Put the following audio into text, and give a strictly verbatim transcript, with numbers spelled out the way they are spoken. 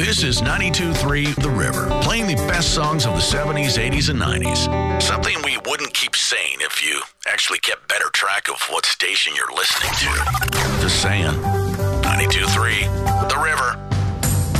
This is ninety-two point three The River, playing the best songs of the seventies, eighties, and nineties. Something we wouldn't keep saying if you actually kept better track of what station you're listening to. Just saying. ninety-two point three The River.